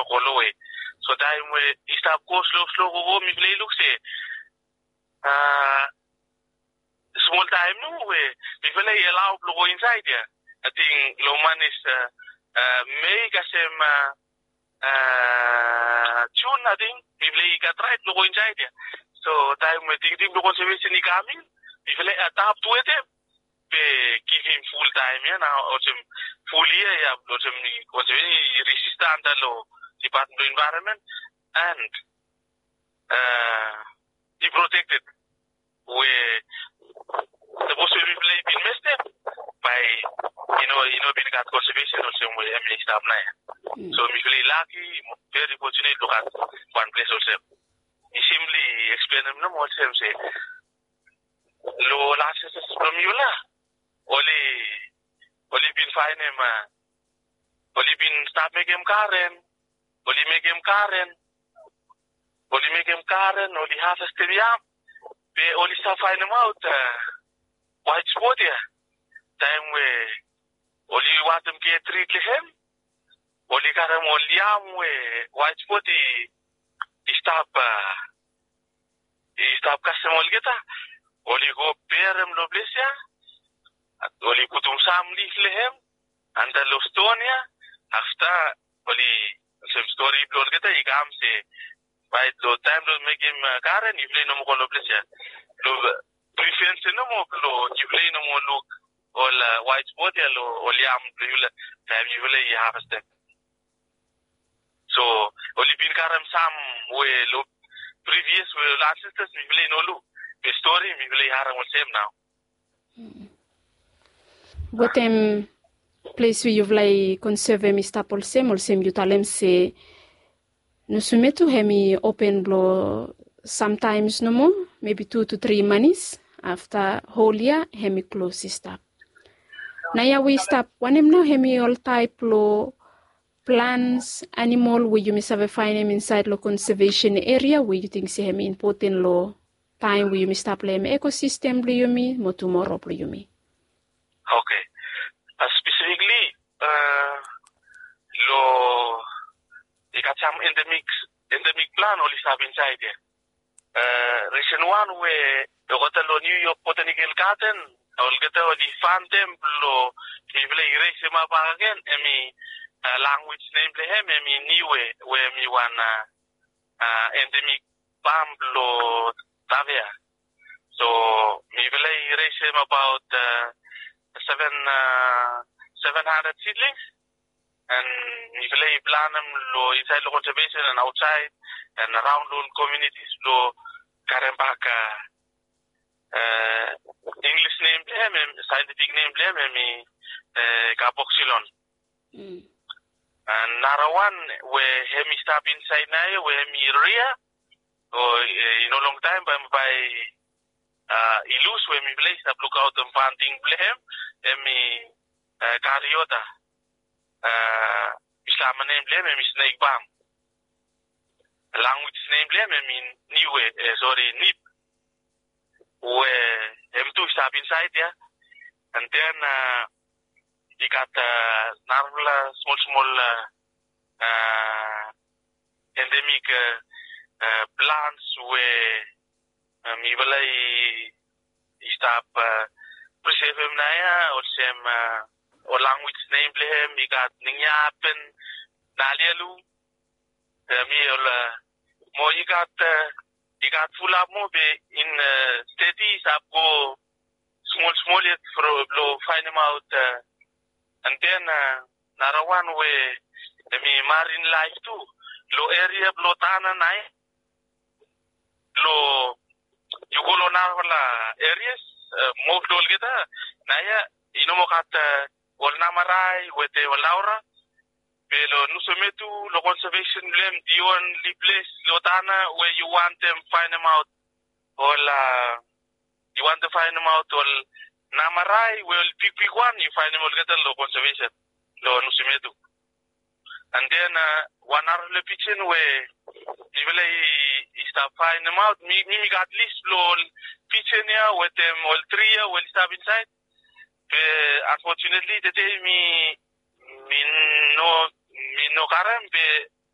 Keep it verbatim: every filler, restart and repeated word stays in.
no kolowe. So time we stop go slow slow go mi play look say uh small time no we mi play allow go inside there. I think Loman is uh, uh make us um uh tune I think mi play ka try to go inside there. So time we think think the conservation ni kami mi play adapt to it. Give him full time ya now or some full year ya or some resistant law department of environment and uh he protected where the most of people been messed up by you know you know being got conservation or some way I staff na so we feel lucky very fortunate to have one place also he simply explain them no more time say low last from you la Oli, Oli bin fine ma. Oli bin stop make him Karen. Oli make him Karen. Oli make him Karen. Oli half a stadium. Be Oli stop find him out. White spot ya. Time we Oli want him get treat him. Oli Karen Oli am we white spot he stop. He stop customer Oli geta. Oli go bear him lo bless ya. Oli kutum samli lehem anda lostonia after oli some story blog kita igam se by the time lo make him karen if le no mo lo plesia lo preference no mo lo if le no mo look all white spot ya lo oliam blula time you le you have step so oli bin karam sam we lo previous we last sisters we le no lo the story we le haram same now. What um place where you've like conserve mi stapol sem or sem yutalem se no sumetu hemi open blow sometimes no more maybe two to three months after whole year hemi close stop. Naya we stop one him no hemi all type lo plants animal where you miss have find him inside lo conservation area where you think say hemi important lo time where you miss stop lem ecosystem lo yumi mo tomorrow lo yumi. Okay. Uh, specifically, uh, lo, you got some endemic, endemic plan only have inside there. Uh, recent one where the hotel lo New York Botanical Garden, I'll get the phantom lo, he will erase him up again, I mean, uh, language name to him, I mean, new way, where me one, uh, uh, endemic palm lo, Tavia. So, me will erase him about, uh, seven uh, seven hundred seedlings, and we play plan them lo inside the conservation and outside and around all communities lo Karembaka uh, English name them scientific name them me uh, Capoxylon. Mm. And Narawan where hemi stop inside now where hemi area or uh, in a long time by by Uh, ilus when we place up look out and planting blame emi uh, Cariota uh, Islam name blame emi snake bomb language name blame emi niwe uh, sorry nip where em two stop inside there and then uh, you got uh, narvala small small uh, uh, endemic uh, uh, plants where Um, ibalay stop uh, preserve him na ya or sem uh, or language name blehem ikat ningyapen nalialu mi or mo ikat uh, ikat full up mo be in uh, steady sap go small small yet for blow find him out uh, and then uh, narawan we mi marine life too lo area blow tana nai lo you go on our areas, most all get a Naya, you know, got all Namarai with the Laura, Pelo Nusumetu, the conservation blame, the only place, Lotana, where you want them, find them out, or you want to find them out, or Namarai, will pick pick one, you find them all get a low conservation, Lo Nusumetu. And then uh, one hour the kitchen where you will start find them out. Me, me got list low kitchen here with them all three here will stop inside. Uh, unfortunately, the day me me no me no karam be